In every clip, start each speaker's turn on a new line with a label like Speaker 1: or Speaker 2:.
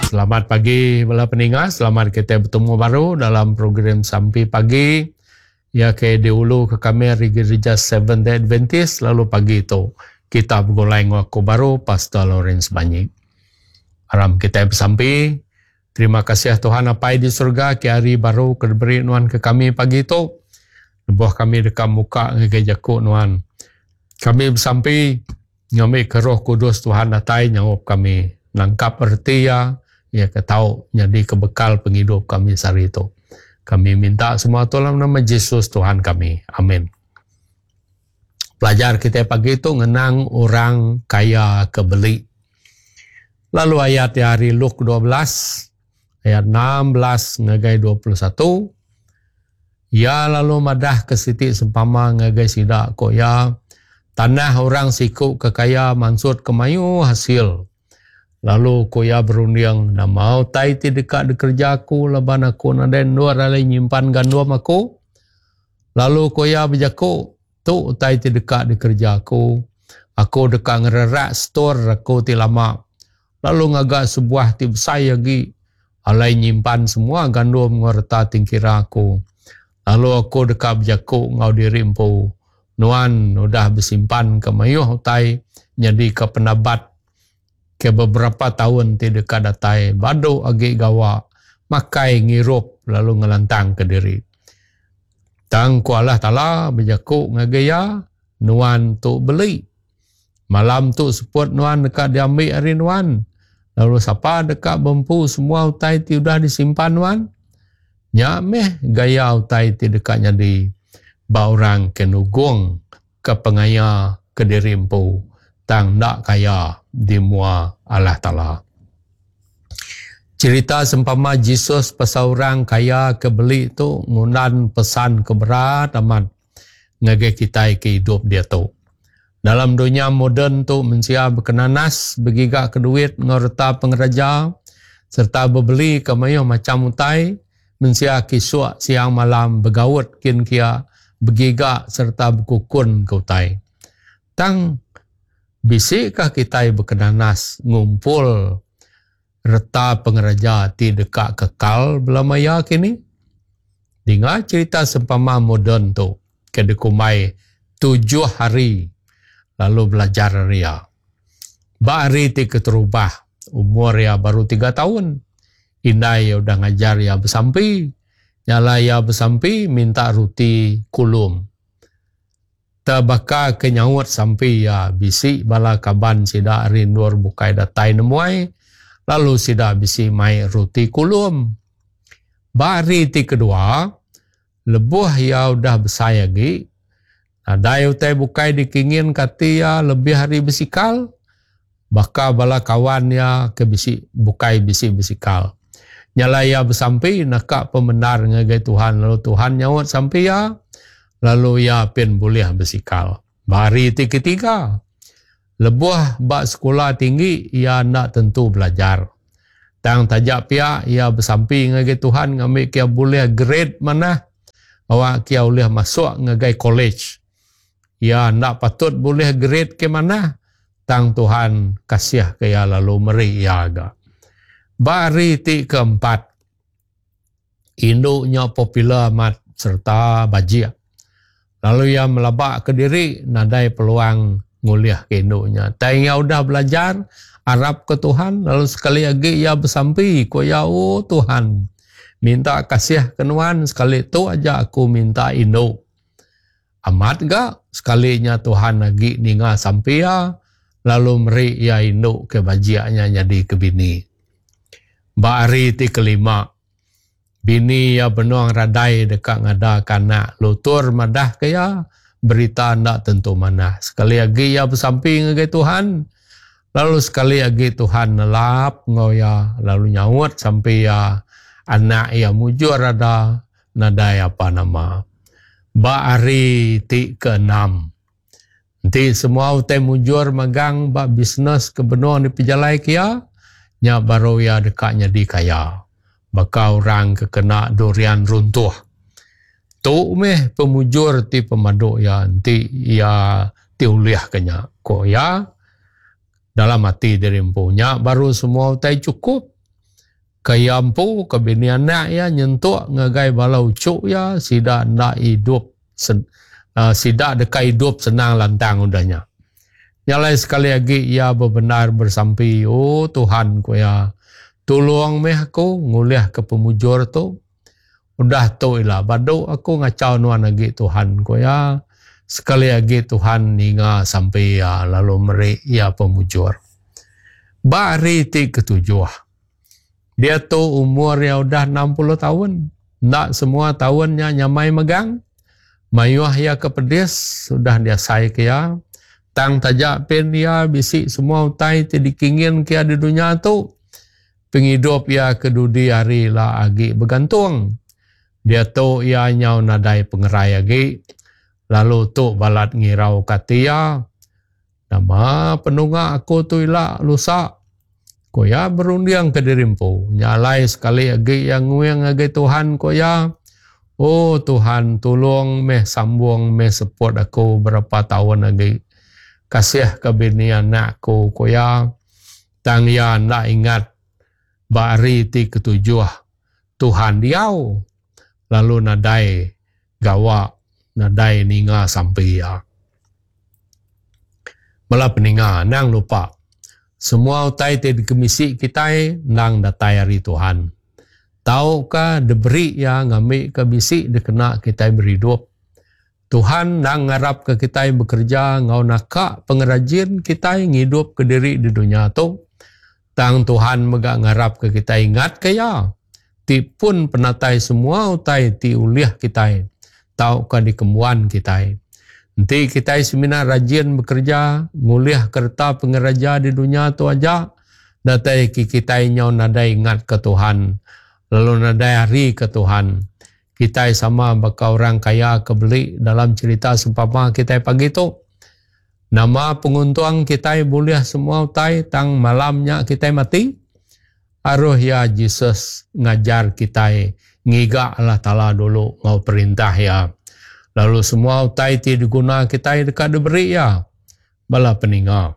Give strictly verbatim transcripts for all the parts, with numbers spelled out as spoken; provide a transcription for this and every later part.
Speaker 1: Selamat pagi bala pendengar, selamat kita bertemu baru dalam program Sampai Pagi. Ya ke dahulu ke kami di Gereja Seventh Day Adventist, lalu pagi itu kita bergulai ngaku baru Pastor Lawrence Banyik. Aram kita bersampai. Terima kasih Tuhan apa di surga ke hari baru keberi nuan ke kami pagi itu. Lebuh kami dekat muka ngegejaku nuan. Kami bersampai ngambil ke Roh Kudus Tuhan datai nyawap kami. Nangkap erti ya, ya ketahu jadi kebekal penghidup kami sehari itu. Kami minta semua dalam nama Yesus Tuhan kami. Amin. Pelajar kita pagi itu ngenang orang kaya kebeli. Lalu ayat di hari Luke dua belas, ayat enam belas ngagai dua puluh satu. Ya lalu madah ke siti sempama ngagai sidak ko ya. Tanah orang siku kekaya mansut kemayu hasil. Lalu koya berunding na mau tai ti dekat de kerjaku laban aku naden dua ralai nyimpan gandum aku. Lalu koya berjaku tu tai ti dekat de kerjaku. Aku dekat ngererak store aku ti lama. Lalu ngagak sebuah ti besai lagi alai nyimpan semua gandum ngerta tingkira aku. Lalu aku dekat berjaku ngau dirimpu. Nuan udah bersimpan ke mayuh tai jadi ke penabat ke beberapa tahun tidak kadatai badu agi gawa makai ngirup lalu ngelantang ke diri. Tang ku Allah Ta'ala berjaku ngagaya nuan tu beli. Malam tu seput nuan dekat diambil hari nuan. Lalu siapa dekat bempu semua utai ti udah disimpan nuan. Nya meh gaya utai ti dekat jadi ba orang kenugung ke pengaya ke diri empu. Tang nak kaya di mua Allah Ta'ala. Cerita sempama Yesus pasal orang kaya kebeli tu ngundan pesan keberat amat ngage kita ke hidup dia tu. Dalam dunia moden tu mensia berkenanas begigak ke duit ngorta pengeraja serta berbeli ke mayuh macam utai mensia kisuk siang malam bergaut kin kia begigak serta berkukun ke utai. Tang bisikkah kita berkenanas ngumpul reta pengeraja ti dekat kekal belamaya kini? Dengar cerita sempama moden tu kedekumai tujuh hari lalu belajar ria. Ba hari ti keterubah umur ya baru tiga tahun. Indai ya udah ngajar ya bersampi. Nyala ya bersampi minta ruti kulum. Terbaka kenyawat sampai ya bisi bala kaban sida rindur bukai datai nemuai lalu sida bisi mai ruti kulum. Bari ti kedua lebuh ya udah besar lagi. Ada utai bukai dikingin kati ya lebih hari besikal. Baka bala kawan ya ke bisi bukai bisi besikal. Nyala ya bersampai nakak pembenar ngagai Tuhan lalu Tuhan nyawat sampai ya. Lalu ya pin boleh bersikal. Bari ti ketiga. Lebuh bak sekolah tinggi, ia nak tentu belajar. Tang tajak pihak, ia bersampi ngagai Tuhan ngambil kia boleh grade mana. Awak kia boleh masuk ngagai college. Ia nak patut boleh grade ke mana. Tang Tuhan kasih ke ia lalu meri ia agak. Bari ti keempat. Induknya popular amat serta bajia. Lalu ia melabak ke diri, nadai peluang nguliah ke induknya. Tapi ia sudah belajar, Arab ke Tuhan, lalu sekali lagi ia bersampi, ko ya oh Tuhan, minta kasih kenuan, sekali itu aja aku minta induk. Amat gak? Sekalinya Tuhan lagi ninga sampai ya, lalu meri ia induk ke bajiaknya jadi ke bini. Bari ti kelima. Bini ya benuang radai dekat ngada kanak lutur madah kaya berita ndak tentu mana. Sekali lagi ya bersamping ngagai Tuhan. Lalu sekali lagi Tuhan nelap ngoya lalu nyawat sampai ya anak ya mujur ada nadai apa nama. Ba hari ti keenam. Nanti semua utai mujur magang ba bisnes ke benuang di pijalai kia nya baru ya dekatnya di kaya. Baka orang kekena durian runtuh. Tu meh pemujur ti pemaduk ya nanti ya tiuliah kenya. Ko ya dalam hati diri empunya baru semua utai cukup. kayampu kabini anak ya nyentuk ngagai balau cuk ya sida ndak hidup sen, uh, sida dekai hidup senang lantang udahnya. Nyalai sekali lagi ia bebenar bersampi, oh Tuhan ko ya tolong meh aku nguliah ke pemujur tu. Udah tu ilah badu aku ngacau nuan lagi Tuhan ko ya. Sekali lagi Tuhan ninga sampai ya lalu meri ya pemujur. Bari ti ketujuh. Dia tu umurnya udah enam puluh tahun. Nak semua tahunnya nyamai megang. Mayuah ya ke pedis sudah dia sai ke ya. Tang tajak pen ya bisik semua utai ti dikingin ke di dunia tu. Penghidup ya kedudi hari lah agi bergantung. Dia tu ia nyau nadai pengerai lagi. Lalu tu balat ngirau katia. Nama penunga aku tu ilah lusa. Ko ya berundiang ke dirimpu. Nyalai sekali lagi yang nguyang lagi Tuhan ko ya. Oh Tuhan tolong meh sambung meh support aku berapa tahun lagi. Kasih ke bini anakku ko ya. Tang ya nak ingat. Bari ti ketujuh. Tuhan diau. Lalu nadai gawa, nadai ninga sampai ya. Malah peninga, nang lupa. Semua utai te dikemisi kita nang datai hari Tuhan. Tahukah diberi ya ngambil ke bisik dikena kita berhidup. Tuhan nang ngarap ke kita bekerja ngau nakak pengerajin kita ngidup ke diri di dunia tu. Tang Tuhan megak ngarap ke kita ingat ke ya. Ti pun penatai semua utai ti uliah kita. Tahukah di kemuan kita. Nanti kita semina rajin bekerja. Nguliah kerta pengeraja di dunia tu aja. Datai kita nyau nadai ingat ke Tuhan. Lalu nadai hari ke Tuhan. Kita sama bakal orang kaya kebeli dalam cerita seumpama kita pagi tu. Nama penguntuang kita boleh semua utai. Tang malamnya kita mati. Aruh ya Jesus ngajar kita ngiga Allah Ta'ala dulu mau perintah ya. Lalu semua utai ti diguna kita dekat diberi ya. Bala peninga.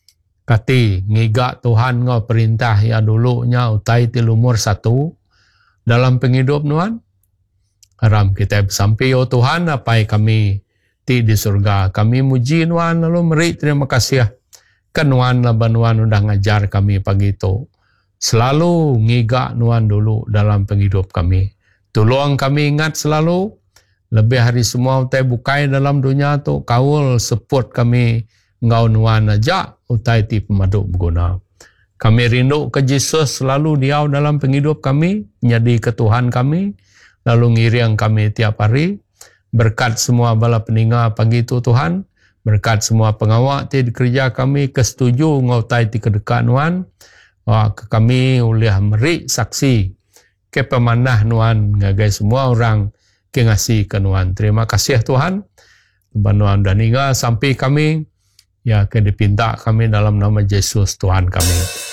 Speaker 1: Kati ngiga Tuhan ngau perintah ya dulunya utai ti lumur satu. Dalam penghidup nuan. Haram kita sampai oh Tuhan apa kami ti di surga. Kami muji nuan lalu meri terima kasih. Kan nuan laban nuan udah ngajar kami pagi itu. Selalu ngiga nuan dulu dalam penghidup kami. Tolong kami ingat selalu. Lebih hari semua utai bukai dalam dunia tu. Kawul support kami ngau nuan aja. Utai ti pemaduk berguna. Kami rindu ke Jesus selalu diau dalam penghidup kami. Jadi ke Tuhan kami. Lalu ngiriang kami tiap hari. Berkat semua bala peninga pagi itu Tuhan. Berkat semua pengawak ti kerja kami. Kesetuju ngau utai ti kedekat nuan. Wah, ke kami uliah meri saksi ke pemanah nuan ngagai semua orang ke ngasih ke nuan. Terima kasih Tuhan. Nuan dan hingga sampai kami ya ke dipinta kami dalam nama Yesus Tuhan kami.